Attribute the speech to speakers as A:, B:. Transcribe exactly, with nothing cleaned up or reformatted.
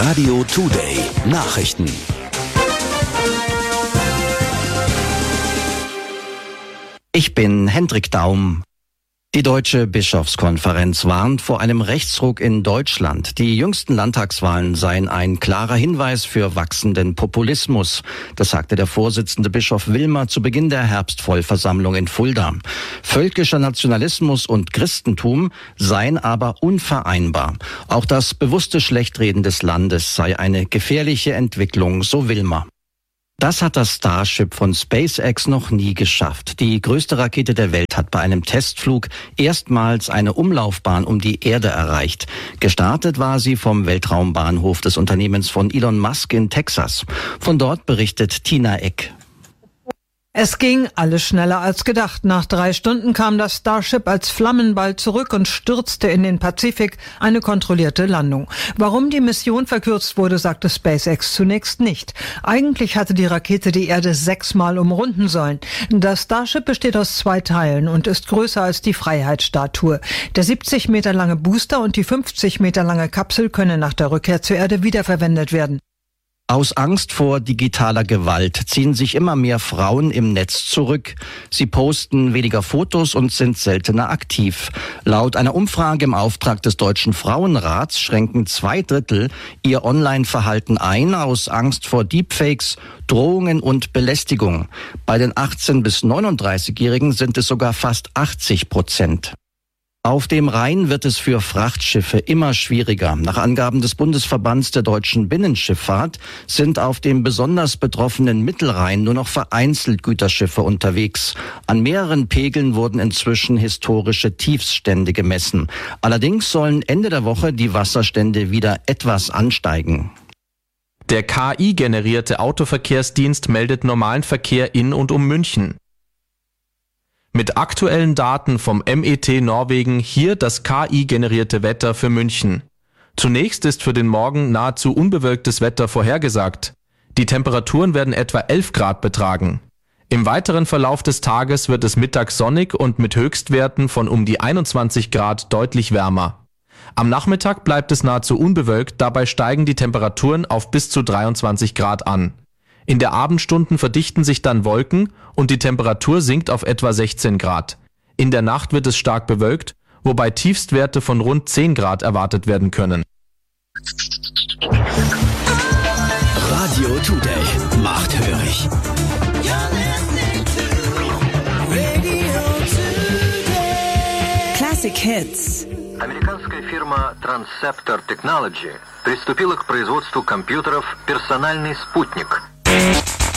A: Radio Today Nachrichten.
B: Ich bin Hendrik Daum. Die Deutsche Bischofskonferenz warnt vor einem Rechtsruck in Deutschland. Die jüngsten Landtagswahlen seien ein klarer Hinweis für wachsenden Populismus. Das sagte der Vorsitzende Bischof Wilmer zu Beginn der Herbstvollversammlung in Fulda. Völkischer Nationalismus und Christentum seien aber unvereinbar. Auch das bewusste Schlechtreden des Landes sei eine gefährliche Entwicklung, so Wilmer. Das hat das Starship von SpaceX noch nie geschafft. Die größte Rakete der Welt hat bei einem Testflug erstmals eine Umlaufbahn um die Erde erreicht. Gestartet war sie vom Weltraumbahnhof des Unternehmens von Elon Musk in Texas. Von dort berichtet Tina Eck.
C: Es ging alles schneller als gedacht. Nach drei Stunden kam das Starship als Flammenball zurück und stürzte in den Pazifik, eine kontrollierte Landung. Warum die Mission verkürzt wurde, sagte SpaceX zunächst nicht. Eigentlich hatte die Rakete die Erde sechsmal umrunden sollen. Das Starship besteht aus zwei Teilen und ist größer als die Freiheitsstatue. Der siebzig Meter lange Booster und die fünfzig Meter lange Kapsel können nach der Rückkehr zur Erde wiederverwendet werden.
B: Aus Angst vor digitaler Gewalt ziehen sich immer mehr Frauen im Netz zurück. Sie posten weniger Fotos und sind seltener aktiv. Laut einer Umfrage im Auftrag des Deutschen Frauenrats schränken zwei Drittel ihr Online-Verhalten ein aus Angst vor Deepfakes, Drohungen und Belästigung. Bei den achtzehn- bis neununddreißigjährigen sind es sogar fast achtzig Prozent. Auf dem Rhein wird es für Frachtschiffe immer schwieriger. Nach Angaben des Bundesverbands der deutschen Binnenschifffahrt sind auf dem besonders betroffenen Mittelrhein nur noch vereinzelt Güterschiffe unterwegs. An mehreren Pegeln wurden inzwischen historische Tiefststände gemessen. Allerdings sollen Ende der Woche die Wasserstände wieder etwas ansteigen.
D: Der K I-generierte Autoverkehrsdienst meldet normalen Verkehr in und um München. Mit aktuellen Daten vom M E T Norwegen hier das K I-generierte Wetter für München. Zunächst ist für den Morgen nahezu unbewölktes Wetter vorhergesagt. Die Temperaturen werden etwa elf Grad betragen. Im weiteren Verlauf des Tages wird es mittags sonnig und mit Höchstwerten von um die einundzwanzig Grad deutlich wärmer. Am Nachmittag bleibt es nahezu unbewölkt, dabei steigen die Temperaturen auf bis zu dreiundzwanzig Grad an. In der Abendstunden verdichten sich dann Wolken und die Temperatur sinkt auf etwa sechzehn Grad. In der Nacht wird es stark bewölkt, wobei Tiefstwerte von rund zehn Grad erwartet werden können.
A: Radio Today macht hörig.
E: Classic Hits.
F: Американская фирма Transceptor Technology приступила к производству компьютеров «Персональный спутник».